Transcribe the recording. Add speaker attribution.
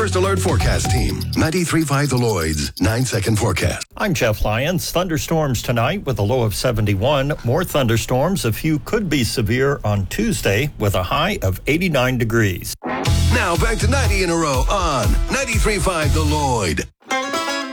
Speaker 1: First Alert Forecast Team. 93.5 The Lloyd's 9-second forecast.
Speaker 2: I'm Jeff Lyons. Thunderstorms tonight with a low of 71. More thunderstorms. A few could be severe on Tuesday with a high of 89 degrees.
Speaker 1: Now back to 90 in a row on 93.5 The Lloyd.